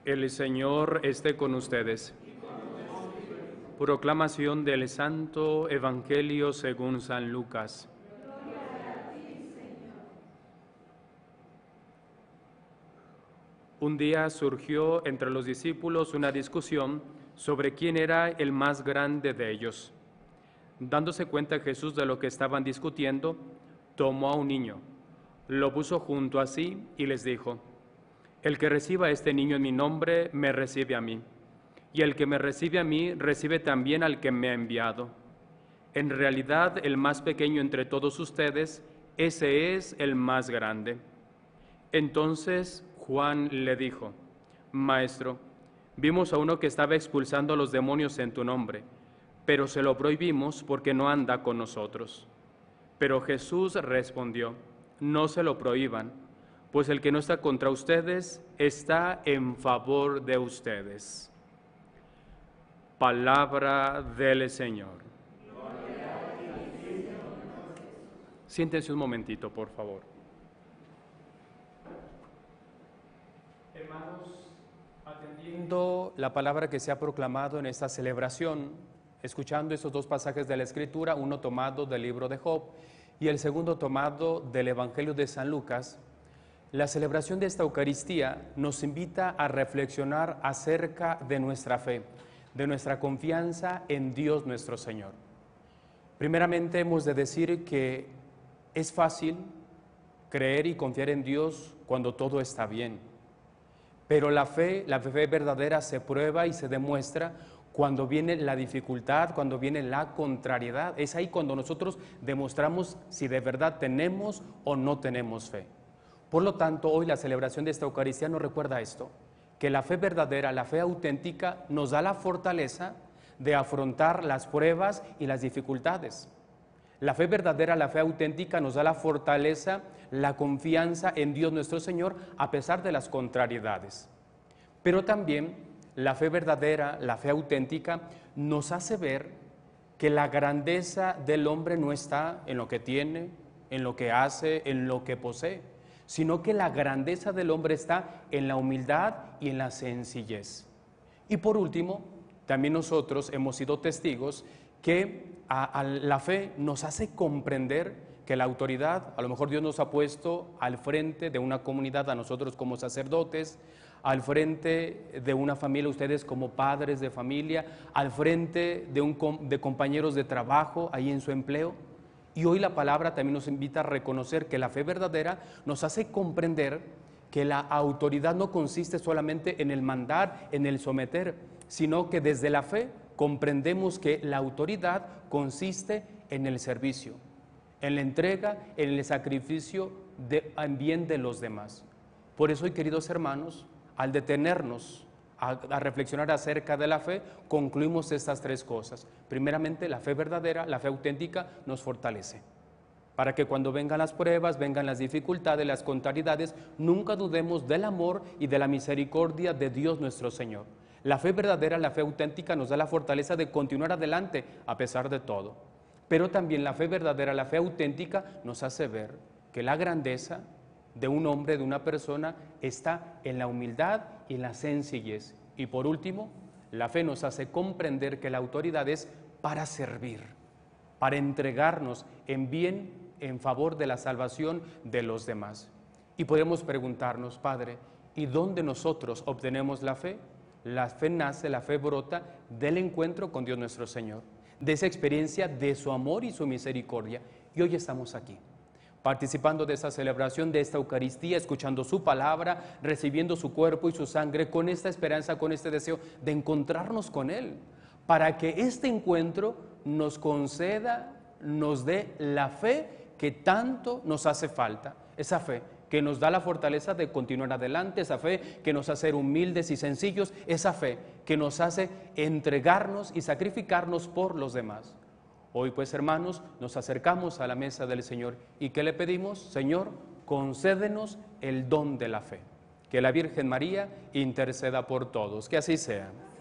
El Señor esté con ustedes. Proclamación del Santo Evangelio según San Lucas. Un día surgió entre los discípulos una discusión sobre quién era el más grande de ellos. Dándose cuenta Jesús de lo que estaban discutiendo, tomó a un niño, lo puso junto a sí y les dijo: El que reciba a este niño en mi nombre, me recibe a mí, y el que me recibe a mí, recibe también al que me ha enviado. En realidad, el más pequeño entre todos ustedes, ese es el más grande. Entonces Juan le dijo: Maestro, vimos a uno que estaba expulsando a los demonios en tu nombre, pero se lo prohibimos porque no anda con nosotros. Pero Jesús respondió: No se lo prohíban, pues el que no está contra ustedes está en favor de ustedes. Palabra del Señor. Siéntense un momentito, por favor. Hermanos, atendiendo la palabra que se ha proclamado en esta celebración, escuchando estos dos pasajes de la Escritura, uno tomado del libro de Job y el segundo tomado del Evangelio de San Lucas, la celebración de esta Eucaristía nos invita a reflexionar acerca de nuestra fe, de nuestra confianza en Dios nuestro Señor. Primeramente hemos de decir que es fácil creer y confiar en Dios cuando todo está bien, pero la fe verdadera se prueba y se demuestra cuando viene la dificultad, cuando viene la contrariedad. Es ahí cuando nosotros demostramos si de verdad tenemos o no tenemos fe. Por lo tanto, hoy la celebración de esta Eucaristía nos recuerda esto, que la fe verdadera, la fe auténtica, nos da la fortaleza de afrontar las pruebas y las dificultades. La fe verdadera, la fe auténtica nos da la fortaleza, la confianza en Dios nuestro Señor a pesar de las contrariedades. Pero también la fe verdadera, la fe auténtica nos hace ver que la grandeza del hombre no está en lo que tiene, en lo que hace, en lo que posee, sino que la grandeza del hombre está en la humildad y en la sencillez. Y por último, también nosotros hemos sido testigos que la fe nos hace comprender que la autoridad, a lo mejor Dios nos ha puesto al frente de una comunidad, a nosotros como sacerdotes, al frente de una familia, ustedes como padres de familia, al frente de compañeros de trabajo, ahí en su empleo. Y hoy la palabra también nos invita a reconocer que la fe verdadera nos hace comprender que la autoridad no consiste solamente en el mandar, en el someter, sino que desde la fe comprendemos que la autoridad consiste en el servicio, en la entrega, en el sacrificio en bien de los demás. Por eso hoy, queridos hermanos, al detenernos a reflexionar acerca de la fe, concluimos estas tres cosas. Primeramente, la fe verdadera, la fe auténtica nos fortalece, para que cuando vengan las pruebas, vengan las dificultades, las contrariedades, nunca dudemos del amor y de la misericordia de Dios nuestro Señor. La fe verdadera, la fe auténtica nos da la fortaleza de continuar adelante a pesar de todo. Pero también la fe verdadera, la fe auténtica nos hace ver que la grandeza de un hombre, de una persona, está en la humildad y en la sencillez. Y por último, la fe nos hace comprender que la autoridad es para servir, para entregarnos en bien, en favor de la salvación de los demás. Y podemos preguntarnos: Padre, ¿y dónde nosotros obtenemos la fe? La fe nace, la fe brota del encuentro con Dios nuestro Señor, de esa experiencia de su amor y su misericordia. Y hoy estamos aquí, participando de esta celebración, de esta Eucaristía, escuchando su palabra, recibiendo su cuerpo y su sangre, con esta esperanza, con este deseo de encontrarnos con Él, para que este encuentro nos conceda, nos dé la fe que tanto nos hace falta, esa fe que nos da la fortaleza de continuar adelante, esa fe que nos hace ser humildes y sencillos, esa fe que nos hace entregarnos y sacrificarnos por los demás. Hoy pues, hermanos, nos acercamos a la mesa del Señor y ¿qué le pedimos? Señor, concédenos el don de la fe. Que la Virgen María interceda por todos, que así sea.